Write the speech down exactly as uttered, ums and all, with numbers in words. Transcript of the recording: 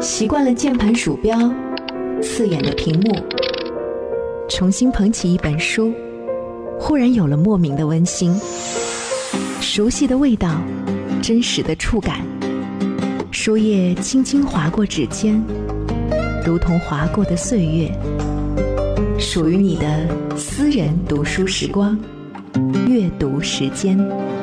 习惯了键盘鼠标刺眼的屏幕，重新捧起一本书，忽然有了莫名的温馨。熟悉的味道，真实的触感，书页轻轻划过指尖，如同划过的岁月，属于你的私人读书时光，阅读时间。